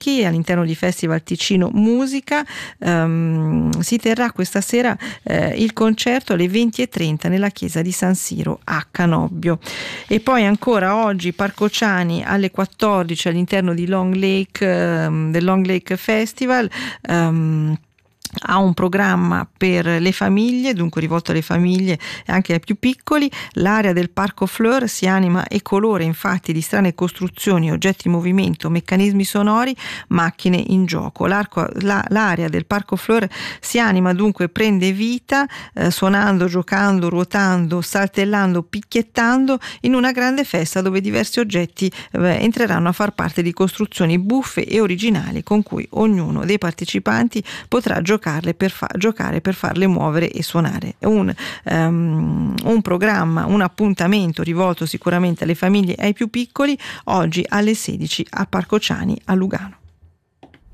Bianchi all'interno di Festival Ticino Musica. Si terrà questa sera il concerto alle 20:30 nella chiesa di San Siro a Canobbio. E poi ancora oggi Parco Ciani alle 14 all'interno di Long Lake, del Long Lake Festival. Ha un programma per le famiglie, dunque rivolto alle famiglie e anche ai più piccoli. L'area del Parco Fleur si anima e colore infatti di strane costruzioni, oggetti in movimento, meccanismi sonori, macchine in gioco. L'area del Parco Fleur si anima dunque, prende vita suonando, giocando, ruotando, saltellando, picchiettando in una grande festa dove diversi oggetti entreranno a far parte di costruzioni buffe e originali con cui ognuno dei partecipanti potrà giocare per farle muovere e suonare. È un programma, un appuntamento rivolto sicuramente alle famiglie e ai più piccoli, oggi alle 16 al Parco Ciani a Lugano.